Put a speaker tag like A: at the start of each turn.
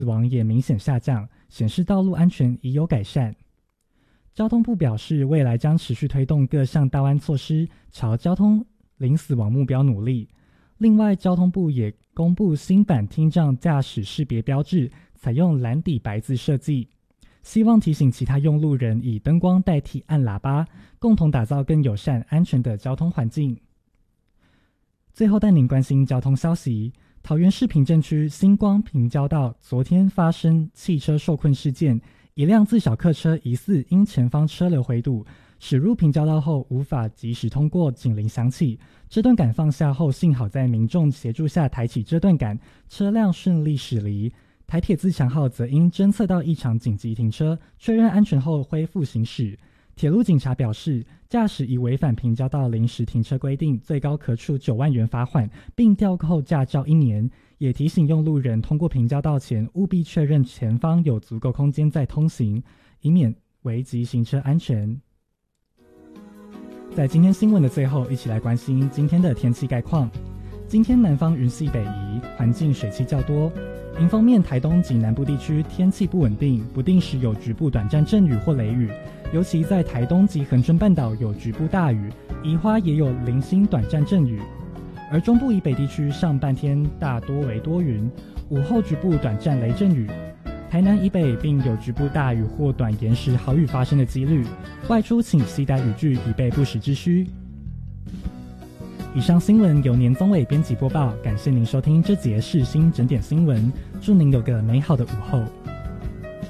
A: 死亡也明显下降，显示道路安全已有改善。交通部表示，未来将持续推动各项大湾措施，朝交通零死亡目标努力。另外，交通部也公布新版听障驾驶识别标志，采用蓝底白字设计，希望提醒其他用路人以灯光代替按喇叭，共同打造更友善安全的交通环境。最后带您关心交通消息，桃园市平镇区新光平交道昨天发生汽车受困事件，一辆自小客车疑似因前方车流回堵，驶入平交道后无法及时通过，警铃响起，遮断杆放下后，幸好在民众协助下抬起遮断杆，车辆顺利驶离。台铁自强号则因侦测到异常紧急停车，确认安全后恢复行驶。铁路警察表示，驾驶已违反平交道临时停车规定，最高可处9万元罚款，并吊扣驾照1年。也提醒用路人通过平交道前，务必确认前方有足够空间再通行，以免危及行车安全。在今天新闻的最后，一起来关心今天的天气概况。今天南方云系北移，环境水汽较多。迎风面，台东及南部地区天气不稳定，不定时有局部短暂阵雨或雷雨，尤其在台东及恒春半岛有局部大雨，宜花也有零星短暂阵雨。而中部以北地区上半天大多为多云，午后局部短暂雷阵雨。台南以北并有局部大雨或短延时豪雨发生的几率，外出请携带雨具以备不时之需。以上新闻由年宗伟编辑播报，感谢您收听这节世新整点新闻，祝您有个美好的午后。